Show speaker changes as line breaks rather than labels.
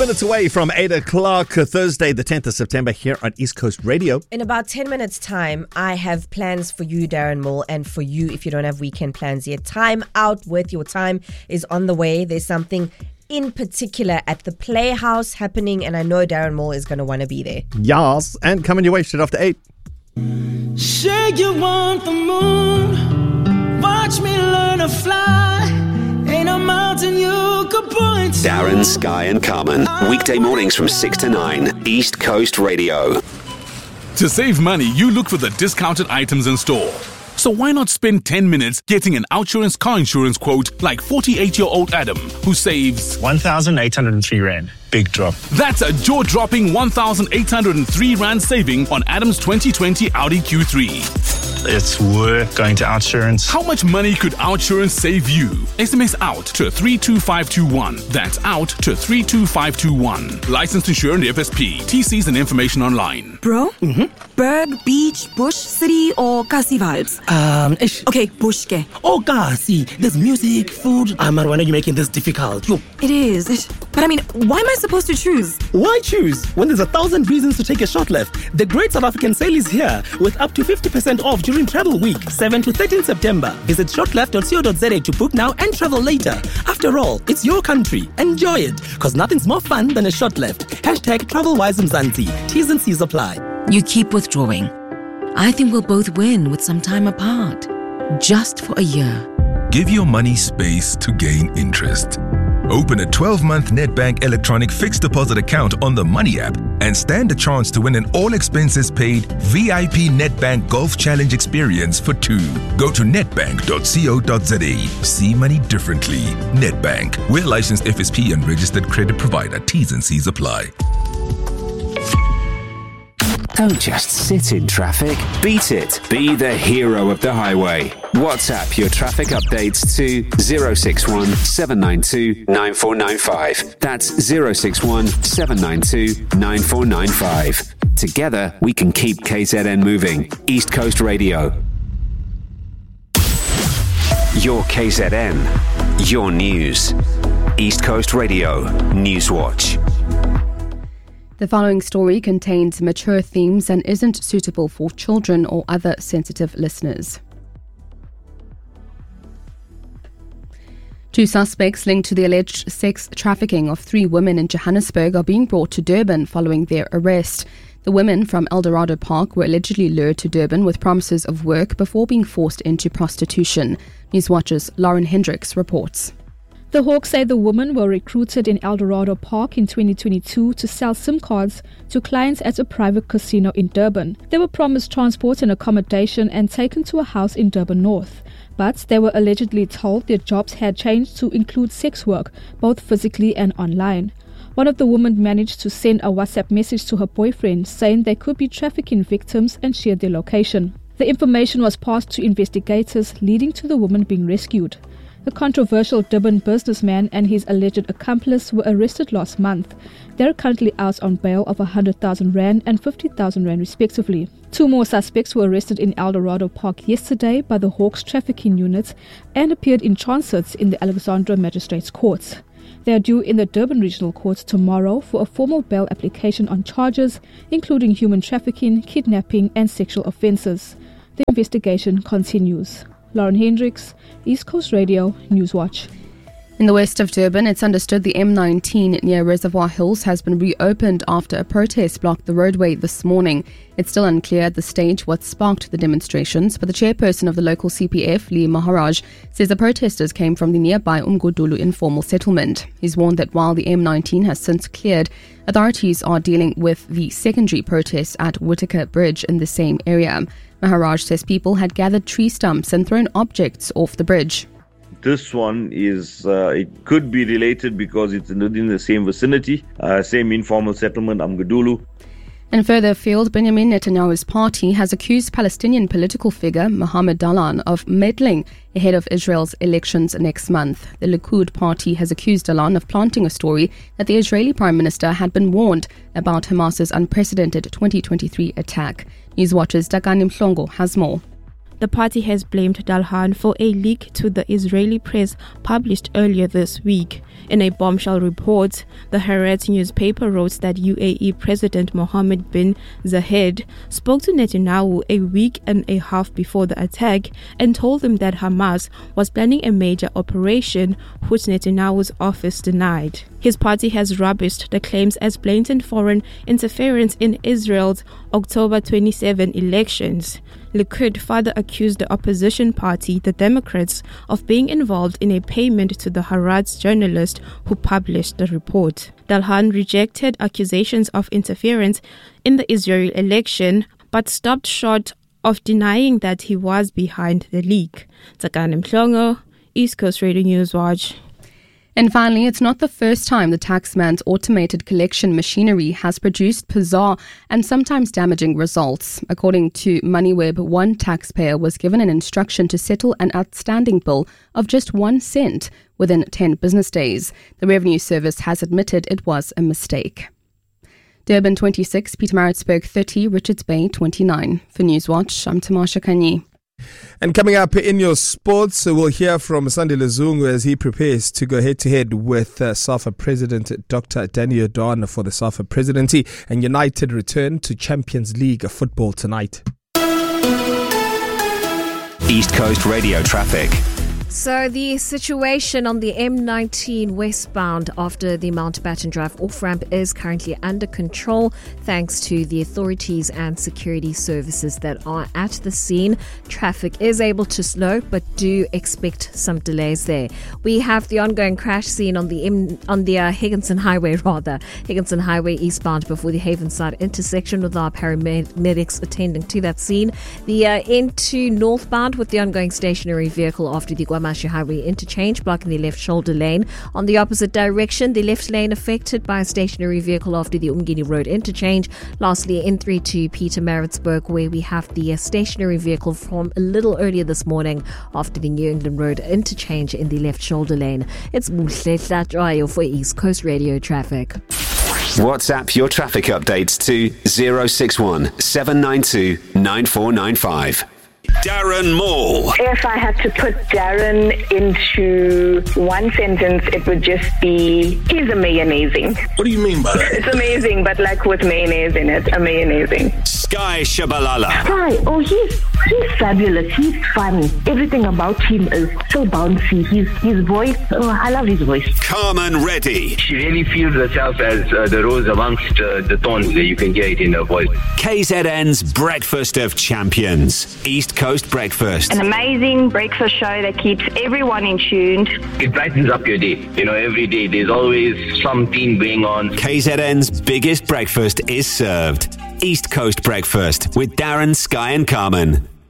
Minutes away from 8 o'clock, Thursday, the 10th of September, here on East Coast Radio.
In about 10 minutes' time, I have plans for you, Darren Moore, and for you if you don't have weekend plans yet. Time out with your time is on the way. There's something in particular at the Playhouse happening, and I know Darren Moore is going to want to be there.
Yes, and coming your way straight after 8.
Say you want the moon, watch me learn to fly. Ain't a mountain you could point to.
Darren, Sky and Carmen. Weekday mornings from 6 to 9. East Coast Radio.
To save money, you look for the discounted items in store. So why not spend 10 minutes getting an OUTsurance car insurance quote like 48-year-old Adam, who saves
1,803 Rand. Big drop.
That's a jaw-dropping 1,803 Rand saving on Adam's 2020 Audi Q3.
It's worth going to OUTsurance.
How much money could OUTsurance save you? SMS out to 32521. That's out to 32521. Licensed insured FSP. TCs and information online.
Bro? Berg, beach, bush, city, or Kasi vibes? Okay, bush ke.
Oh, Kasi, there's music, food. Amar, why are you making this difficult? Yo.
It is. But I mean, why am I supposed to choose?
Why choose when there's 1,000 reasons to take a short left? The Great South African Sale is here with up to 50% off during Travel Week, 7 to 13 September. Visit shortleft.co.za to book now and travel later. After all, it's your country. Enjoy it, because nothing's more fun than a short left. #TravelWiseMzansi. T's and C's apply.
You keep withdrawing. I think we'll both win with some time apart. Just for a year.
Give your money space to gain interest. Open a 12-month Nedbank electronic fixed deposit account on the Money app and stand a chance to win an all-expenses-paid VIP Nedbank Golf Challenge experience for 2. Go to nedbank.co.za. See money differently. Nedbank. We're licensed FSP and registered credit provider. T's and C's apply.
Don't just sit in traffic. Beat it. Be the hero of the highway. WhatsApp your traffic updates to 061 792 9495. That's 061 792 9495. Together, we can keep KZN moving. East Coast Radio. Your KZN. Your news. East Coast Radio. Newswatch.
The following story contains mature themes and isn't suitable for children or other sensitive listeners. 2 suspects linked to the alleged sex trafficking of 3 women in Johannesburg are being brought to Durban following their arrest. The women from Eldorado Park were allegedly lured to Durban with promises of work before being forced into prostitution. Newswatch's Lauren Hendricks reports.
The Hawks say the women were recruited in Eldorado Park in 2022 to sell SIM cards to clients at a private casino in Durban. They were promised transport and accommodation and taken to a house in Durban North. But they were allegedly told their jobs had changed to include sex work, both physically and online. One of the women managed to send a WhatsApp message to her boyfriend saying they could be trafficking victims and shared their location. The information was passed to investigators, leading to the woman being rescued. The controversial Durban businessman and his alleged accomplice were arrested last month. They are currently out on bail of 100,000 Rand and 50,000 Rand respectively. 2 more suspects were arrested in Eldorado Park yesterday by the Hawks trafficking unit and appeared in transit in the Alexandra Magistrates Court. They are due in the Durban Regional Court tomorrow for a formal bail application on charges including human trafficking, kidnapping and sexual offences. The investigation continues. Lauren Hendricks, East Coast Radio, Newswatch.
In the west of Durban, it's understood the M19 near Reservoir Hills has been reopened after a protest blocked the roadway this morning. It's still unclear at this stage what sparked the demonstrations, but the chairperson of the local CPF, Lee Maharaj, says the protesters came from the nearby Umgodulu informal settlement. He's warned that while the M19 has since cleared, authorities are dealing with the secondary protests at Whitaker Bridge in the same area. Maharaj says people had gathered tree stumps and thrown objects off the bridge.
This one is, it could be related because it's within the same vicinity, same informal settlement, Umgodulu.
And further afield, Benjamin Netanyahu's party has accused Palestinian political figure Mohammed Dalan of meddling ahead of Israel's elections next month. The Likud party has accused Dalan of planting a story that the Israeli Prime Minister had been warned about Hamas's unprecedented 2023 attack. Newswatch's Dakani Mhlongo has more.
The party has blamed Dalhan for a leak to the Israeli press published earlier this week. In a bombshell report, the Haaretz newspaper wrote that UAE President Mohammed bin Zayed spoke to Netanyahu a week and a half before the attack and told him that Hamas was planning a major operation, which Netanyahu's office denied. His party has rubbished the claims as blatant foreign interference in Israel's October 27 elections. Likud further accused the opposition party, the Democrats, of being involved in a payment to the Haaretz journalist who published the report. Dalhan rejected accusations of interference in the Israeli election, but stopped short of denying that he was behind the leak. Tsakani Mhlongo, East Coast Radio News Watch.
And finally, it's not the first time the taxman's automated collection machinery has produced bizarre and sometimes damaging results. According to MoneyWeb, one taxpayer was given an instruction to settle an outstanding bill of just 1 cent within 10 business days. The Revenue Service has admitted it was a mistake. Durban 26, Pietermaritzburg 30, Richards Bay 29. For Newswatch, I'm Tamasha Kanyi.
And coming up in your sports, we'll hear from Sandile Zungu as he prepares to go head-to-head with SAFA President Dr. Danny O'Donnell for the SAFA presidency, and United return to Champions League football tonight.
East Coast Radio traffic.
So the situation on the M19 westbound after the Mountbatten Drive off-ramp is currently under control thanks to the authorities and security services that are at the scene. Traffic is able to slow, but do expect some delays there. We have the ongoing crash scene on the Higginson Highway eastbound before the Havenside intersection, with our paramedics attending to that scene. The N2 northbound with the ongoing stationary vehicle after the Guamashi Highway interchange, blocking the left shoulder lane. On the opposite direction, the left lane affected by a stationary vehicle after the Umgini Road interchange. Lastly, N3 to Pietermaritzburg, where we have the stationary vehicle from a little earlier this morning after the New England Road interchange in the left shoulder lane. It's Muhle Tlatrayo for East Coast Radio Traffic.
WhatsApp your traffic updates to 061 792 9495. Darren Moore.
If I had to put Darren into one sentence, it would just be, he's amazing.
What do you mean by that?
It's amazing, but like with mayonnaise in it. Amazing.
Sky Shabalala.
Sky, he's fabulous. He's fun. Everything about him is so bouncy. His voice, I love his voice.
Carmen Reddy.
She really feels herself as the rose amongst the thorns. You can hear it in her voice.
KZN's Breakfast of Champions. East Coast Breakfast.
An amazing breakfast show that keeps everyone in tune.
It brightens up your day. Every day there's always something going on.
KZN's biggest breakfast is served. East Coast Breakfast with Darren, Sky and Carmen.